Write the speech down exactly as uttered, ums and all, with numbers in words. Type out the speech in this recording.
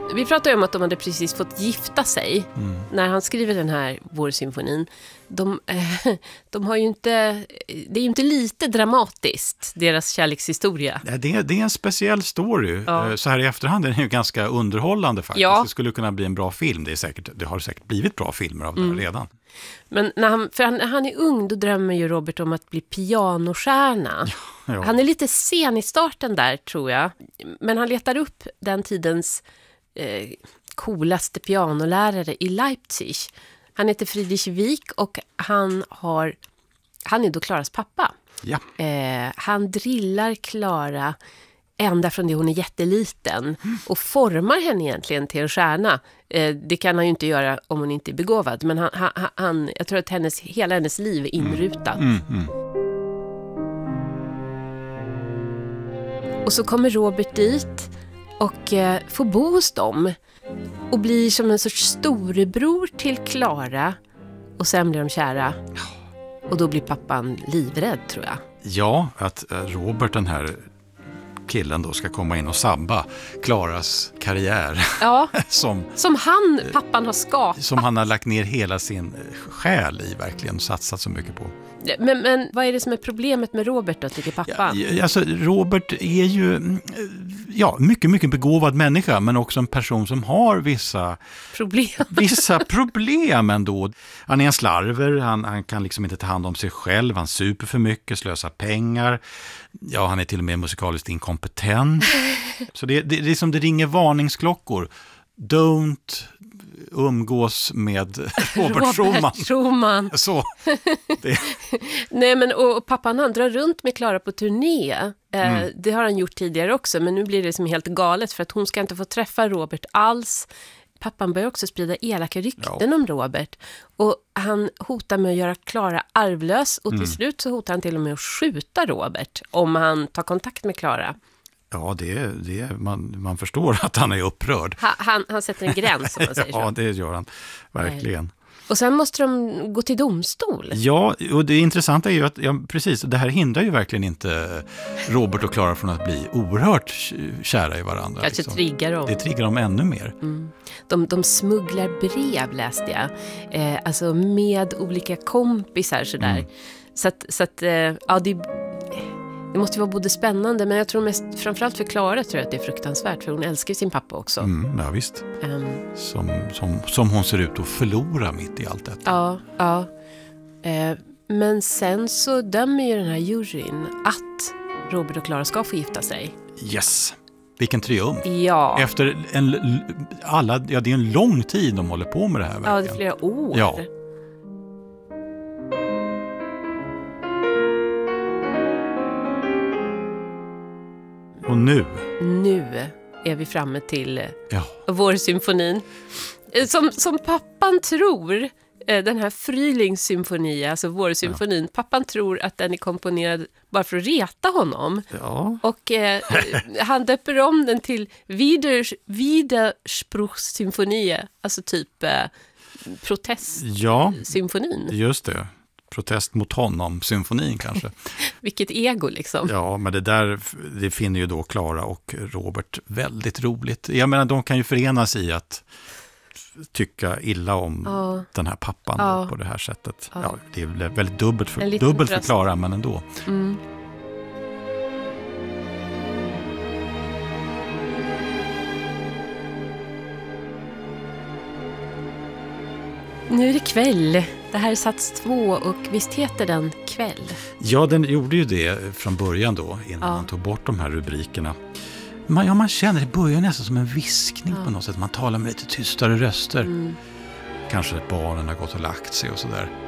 Vi pratade om att de hade precis fått gifta sig Mm. när han skriver den här Vårsymfonin. De, eh, de har ju inte, det är ju inte lite dramatiskt, deras kärlekshistoria. Ja, det, är, det är en speciell story. Ja. Så här i efterhand är den ju ganska underhållande faktiskt. Ja. Det skulle kunna bli en bra film. Det, är säkert, det har säkert blivit bra filmer av Mm. det här redan. Men när han, för han, när han är ung, då drömmer ju Robert om att bli pianostjärna. Ja. Han är lite sen i starten där, tror jag. Men han letar upp den tidens eh, coolaste pianolärare i Leipzig. Han heter Friedrich Wieck och han, har, han är då Klaras pappa. Ja. Eh, han drillar Klara ända från det hon är jätteliten och formar henne egentligen till en stjärna. Eh, det kan han ju inte göra om hon inte är begåvad, men han, han, han, jag tror att hennes, hela hennes liv är inrutat. Mm, mm. Och så kommer Robert dit och eh, får bo hos dem och blir som en sorts storebror till Klara, och sen blir de kära. Och då blir pappan livrädd, tror jag. Ja, att eh, Robert, den här killen då, ska komma in och sabba Klaras karriär. Ja, som, som han, pappan, har skapat. som han har lagt ner hela sin själ i, verkligen satsat så mycket på. Men, men vad är det som är problemet med Robert då, tycker pappan? Ja, alltså Robert är ju ja, mycket, mycket begåvad människa, men också en person som har vissa Problem. vissa problem ändå. Han är en slarver, han, han kan liksom inte ta hand om sig själv, han super för mycket, slösar pengar. Ja, han är till och med musikaliskt inkompetent. Så det, det, det är som det ringer varningsklockor. Don't umgås med Robert Schumann. Robert Schumann. Så. Det. Nej, men och pappan, han drar runt med Klara på turné. Eh, Mm. Det har han gjort tidigare också, men nu blir det som helt galet för att hon ska inte få träffa Robert alls. Pappan börjar också sprida elaka rykten Ja. om Robert. Och han hotar med att göra Klara arvlös. Och till Mm. slut så hotar han till och med att skjuta Robert om han tar kontakt med Klara. Ja, det, det, man, man förstår att han är upprörd. Ha, han, han sätter en gräns, som man säger så. Ja, det gör han. Verkligen. Och sen måste de gå till domstol. Ja, och det intressanta är ju att, ja, precis, det här hindrar ju verkligen inte Robert och Klara från att bli oerhört kära i varandra. Kanske liksom. triggar dem. Det triggar dem ännu mer. Mm. De, de smugglar brev, läste jag. Eh, alltså med olika kompisar sådär. Mm. Så att, så att eh, ja, det, det måste ju vara både spännande, men jag tror mest, framförallt för Klara tror jag att det är fruktansvärt, för hon älskar sin pappa också. Mm, ja, visst. Um, Som, som, som hon ser ut att förlora mitt i allt detta. ja, ja. Eh, men sen så dömer ju den här juryn att Robert och Klara ska få gifta sig. Yes! Vilken triumf. Ja, Efter en, alla, ja, det är en lång tid de håller på med det här. ja, det är Verkligen. flera år. Ja. Och nu, Nu är vi framme till ja, Vårsymfonin. Eh, Som, som pappan tror, eh, den här Frühlings symfoni, alltså Vårsymfonin, pappan tror att den är komponerad bara för att reta honom. ja, Och eh, han döper om den till Widers, Widerspruchssymfoni, alltså typ eh, protestsymfonin. ja, just det. Protest mot honom, symfonin kanske. Vilket ego liksom. Ja, men det där, det finner ju då Klara och Robert väldigt roligt. Jag menar, de kan ju förenas i att tycka illa om Ja. den här pappan Ja. då, på det här sättet. Ja. Ja, det är väl väldigt dubbelt för, En liten dubbelt för tröst. Klara, men ändå. Mm. Nu är det kväll. Det här är Sats två och visst heter den Kväll? Ja, den gjorde ju det från början då, innan Ja. man tog bort de här rubrikerna. Man, ja, man känner, det börjar nästan som en viskning Ja. på något sätt. Man talar med lite tystare röster. Mm. Kanske att barnen har gått och lagt sig och sådär.